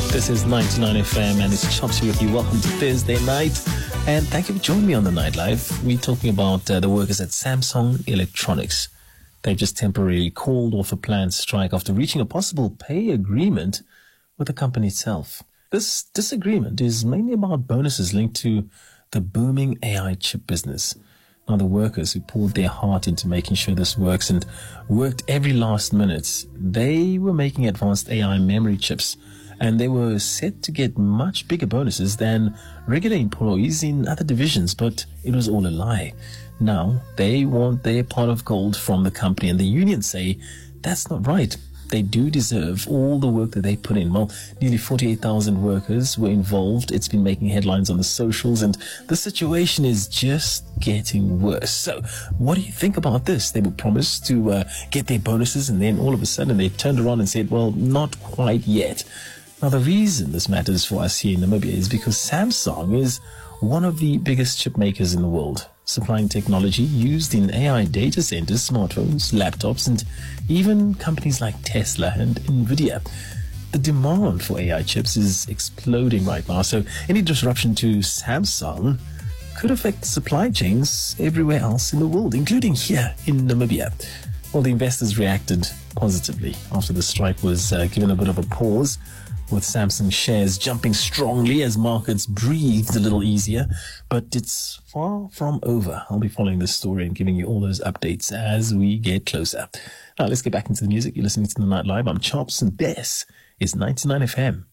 This is 99 FM and it's Chops with you. Welcome to Thursday night and thank you for joining me on the Night Live. We're talking about the workers at Samsung Electronics. They've just temporarily called off a planned strike after reaching a possible pay agreement with the company itself. This disagreement is mainly about bonuses linked to the booming AI chip business. Now, the workers who poured their heart into making sure this works and worked every last minute, they were making advanced AI memory chips, and they were set to get much bigger bonuses than regular employees in other divisions, but it was all a lie. Now, they want their pot of gold from the company, and the unions say that's not right. They do deserve all the work that they put in. Well, nearly 48,000 workers were involved. It's been making headlines on the socials, and the situation is just getting worse. So what do you think about this? They were promised to get their bonuses, and then all of a sudden they turned around and said, well, not quite yet. Now, the reason this matters for us here in Namibia is because Samsung is one of the biggest chip makers in the world, supplying technology used in AI data centers, smartphones, laptops, and even companies like Tesla and Nvidia. The demand for AI chips is exploding right now, so any disruption to Samsung could affect supply chains everywhere else in the world, including here in Namibia. Well, the investors reacted positively after the strike was given a bit of a pause, with Samsung shares jumping strongly as markets breathed a little easier. But it's far from over. I'll be following this story and giving you all those updates as we get closer. Now, let's get back into the music. You're listening to The Night Live. I'm Chops, and this is 99 FM.